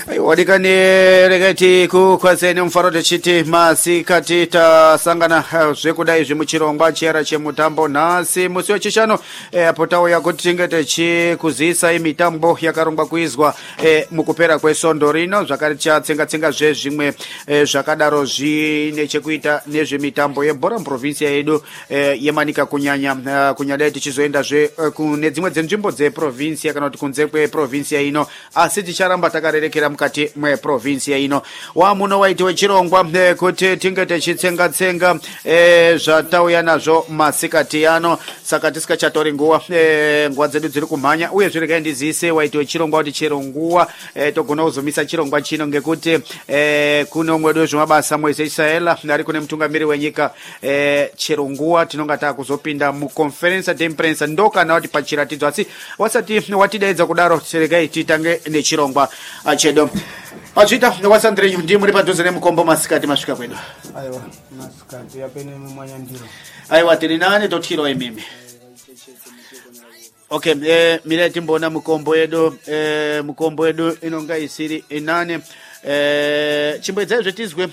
Wadikani regati kukwazeni mfarode chiti masikati tasangana zvekudai zvimuchirongwa chera chemutambo nasi musi wechishanu apotawo yakuti tingete chikuzisa imitambo yakarongwa kuizwa mukupera kwesondo rino zvakati chatsenga zvezvimwe zvakadaro zvine chekuita nezvemitambo yebhora muprovinsi yedu yemanika kunyanya tichizoenda kune dzimwe dzenzvimbo dzeprovinsi kana kuti kunze kweprovinsi ino asi ticharamba takarerekera mukati mweprovinsi ino wamuno waitiwe chirongwa kuti tinge tichitsenga zvatauya nazvo masikati ano saka tisikachatori nguwa dzedu dziri kumhanya uye zviregai ndizise waitiwe chirongwa kuti chero nguwa togona kuzomisa chirongwa chino ngekuti kuno mwedu wezvemabasa Moise Isaela ari kune mutungamiri wenyika chero nguwa tinonga takuzopinda muconference d'impresa ndokana kuti pachiratidzo asi wasati watidaidza kudaro zviregai titange nechirongwa chedo Achita wasandrenyu ndi muri padhuze nemukombo masikati masvika kwedu. Aiwa masikati yapene mumanyandiro. Aiwa tiri nani totiro imimi. Okay, mire timbona mukombo edu inonga isiri inane chimbedza zvetizwe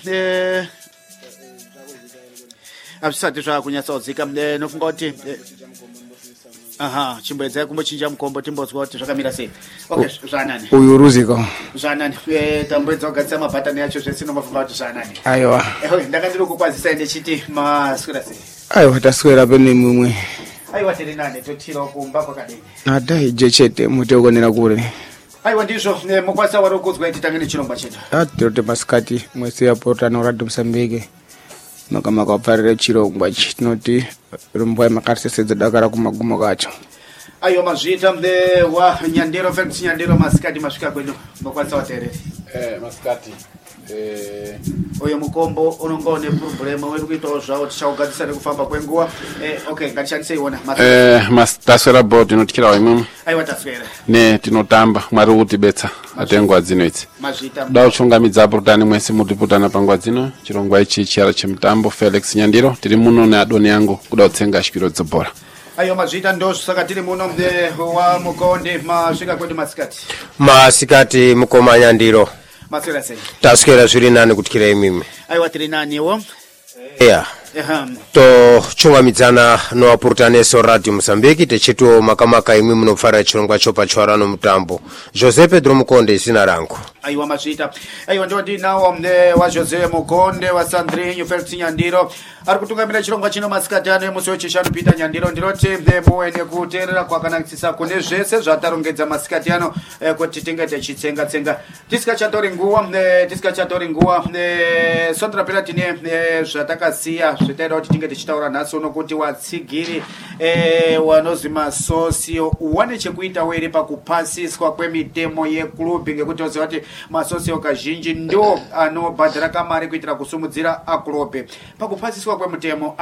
abisati zvakunyatsa kudzika nofunga kuti aha chimbedza kumbochinja mukombo timbodzwa kuti zvakamira sei. Okay, zvanani. Uyu ruziko. Zvanani. Tambedza kugatsa mabhatani yacho zvesino mafunga kuti zvanani. Aiwa. Ndakandiri kukwazisa ende chiti maswera sei. Aiwa taswera pene mumwe. Aiwa tiri nani totiro kumba kwakadini. Adai jechete mutekonera kure. Aiwa ndizvo mukwasa wari kudzwa titangene chirongwa chedu. Atirote masikati mwese yapota no Radio Msambike. Makamaka waparire chirongwa chinoti rumbwa makasesedza dakara kumagumo kacho. Ayo mazvita wa Nyandiro Felix Nyandiro masikati masvika kwedu mukwasa waterere. Masikati Oyo mukombo unongone problem wedu kuitawo zvawo tichaugadzisa nekufamba kwenguwa. Okay, ngatishandise iona taswera board inotikira imwe. Aiwa taswera. Ne tinotamba mwari kuti betsa atengwa dzino idzi. Mazvita. Dawo chungamidza purutani mwese mutiputana pangwa dzino chirongwa ichi chara chemutambo Felix Nyandiro tiri muno ne adoni yangu kuda kutsenga shikiro dzobhora. Ayo mazvita ndosvo saka tiri muno wa mukonde masvika kwedu masikati mukoma Nyandiro. Maswera sei. Taswera zviri nani kutikira imimi. Aiwa tiri naniwo. Yeah. To chungamidzana no apurutaneso Radio Msambiki techito makamaka imwe munofara chirongwa chopa chwarano mutambo Jose Pedro Mukonde zina rangu. Aiwa mazvita. Aiwa ndi nawo wa Jose Mukonde wa Sandrinho Felix Nyandiro ari kutungamira chirongwa chino masikati ano musi wechishanu Peter Nyandiro ndiroti muene kuterera kwakanakisisa kune zvese zvatarongedza masikati ano kuti tinge techitsenga tisikachatori nguwa sondra pera tine zvatakasiya zvitaida kuti tinge tichitaura nhasi nokuti watsigiri wanozi masosio wane chekuita were pakupasiswa kwemitemo yeklubhi ngekuti oziva kuti masosio kazhinji ndo anobhadhara kamari kuitira kusumudzira aklubhi pakupasiswa kwemutemo